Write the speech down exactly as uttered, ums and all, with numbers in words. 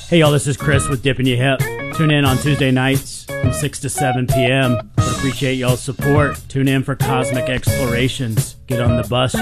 Hey y'all, this is Chris with Dippin' Ya Hip. Tune in on Tuesday nights from six to seven p m Would appreciate y'all's support. Tune in for Cosmic Explorations. Get on the bus.